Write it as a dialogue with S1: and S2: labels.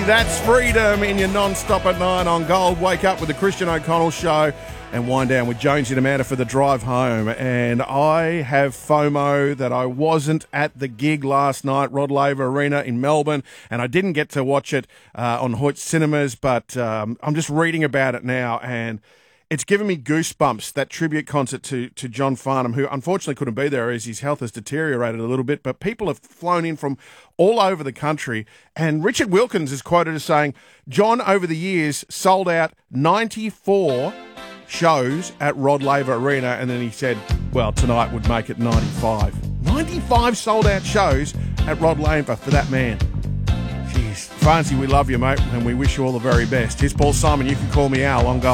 S1: That's freedom in your non-stop at 9 on Gold. Wake up with the Christian O'Connell Show and wind down with Jonesy and Amanda for the drive home. And I have FOMO that I wasn't at the gig last night, Rod Laver Arena in Melbourne, and I didn't get to watch it on Hoyt Cinemas, but I'm just reading about it now, and it's given me goosebumps, that tribute concert to John Farnham, who unfortunately couldn't be there as his health has deteriorated a little bit, but people have flown in from all over the country, and Richard Wilkins is quoted as saying, John, over the years, sold out 94 shows at Rod Laver Arena, and then he said, well, tonight would make it 95. 95 sold-out shows at Rod Laver for that man. Jeez. Farnsey, we love you, mate, and we wish you all the very best. Here's Paul Simon. You can call me Al on Gold.